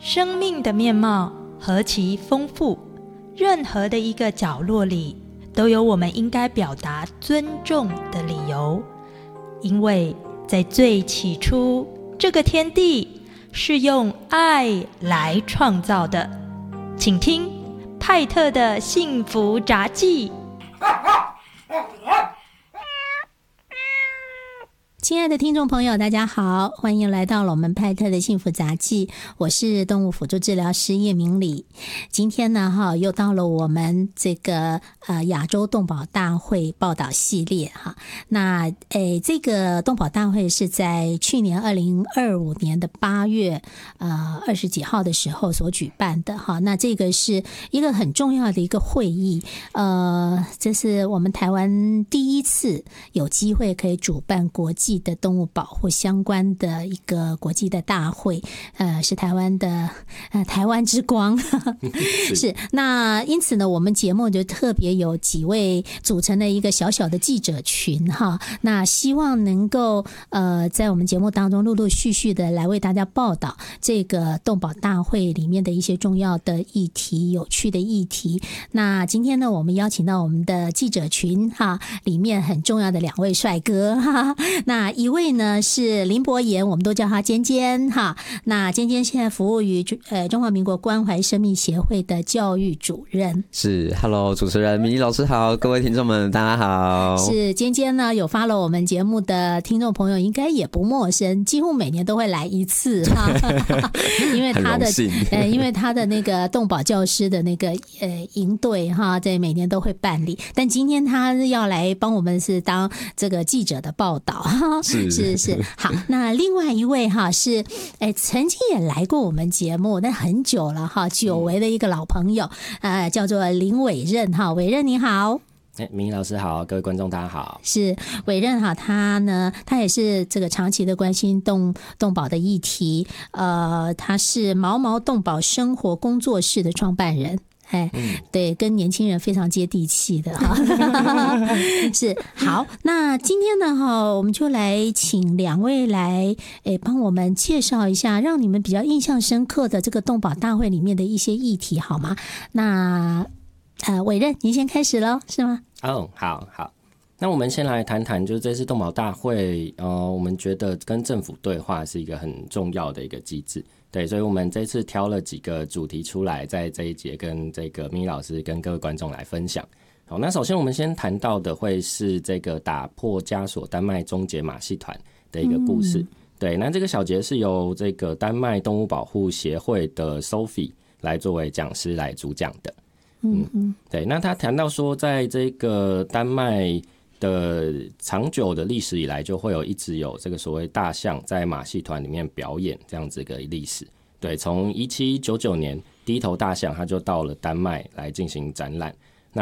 生命的面貌何其丰富，任何的一个角落里都有我们应该表达尊重的理由。因为在最起初，这个天地是用爱来创造的。请听派特的幸福杂记。 亲爱的听众朋友，大家好，欢迎来到了我们派特的幸福杂记，我是动物辅助治疗师叶明礼。今天呢又到了我们这个亚洲动保大会报道系列哈。那这个动保大会是在去年2025年的8月20几号的时候所举办的哈。那这个是一个很重要的一个会议，这是我们台湾第一次有机会可以主办国际的动物保护相关的一个国际的大会，是台湾的台湾之光是。那因此呢，我们节目就特别有几位组成了一个小小的记者群哈。那希望能够在我们节目当中陆陆续续的来为大家报道这个动保大会里面的一些重要的议题、有趣的议题。那今天呢，我们邀请到我们的记者群哈，里面很重要的2位帅哥哈。那一位呢是林博言，我们都叫他尖尖哈。那尖尖现在服务于中华民国关怀生命协会的教育主任。 是 ，Hello， 主持人明礼老师好，各位听众们大家好。 是尖尖呢，有follow我们节目的听众朋友应该也不陌生，几乎每年都会来一次哈。因为他的那个动保教师的那个营队哈，在每年都会办理。但今天他要来帮我们是当这个记者的报道。是好。那另外一位哈是曾经也来过我们节目，但很久了哈，久违的一个老朋友，叫做林伟任哈。伟任你好。 明礼老师好，各位观众大家好。 是伟任哈，他也是这个长期的关心动保的议题，他是毛毛动保生活工作室的创办人。对，跟年轻人非常接地气的哈。是好，那今天呢我们就来请2位来帮我们介绍一下，让你们比较印象深刻的这个动保大会里面的一些议题好吗？那伟任您先开始咯，是吗？ 好。那我们先来谈谈，就是这次动保大会，我们觉得跟政府对话是一个很重要的一个机制。对，所以我们这次挑了几个主题出来，在这一节跟这个明礼老师跟各位观众来分享。好，那首先我们先谈到的会是这个打破枷锁丹麦终结马戏团的一个故事。对，那这个小节是由这个丹麦动物保护协会的 Sophie 来作为讲师来主讲的。对，那他谈到说，在这个丹麦的长久的历史以来，就会一直有这个所谓大象在马戏团里面表演这样子一个历史。对，从1799年第一头大象它就到了丹麦来进行展览。